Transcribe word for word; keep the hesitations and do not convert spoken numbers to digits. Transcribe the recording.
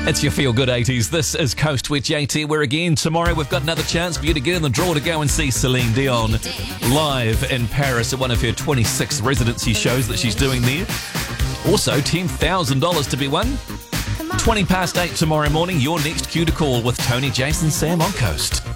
It's your Feel Good eighties. This is Coast with J T, where again tomorrow we've got another chance for you to get in the draw to go and see Celine Dion live in Paris at one of her twenty-six residency shows that she's doing there. Also, ten thousand dollars to be won. twenty past eight tomorrow morning, your next cue to call with Tony, Jason, Sam on Coast.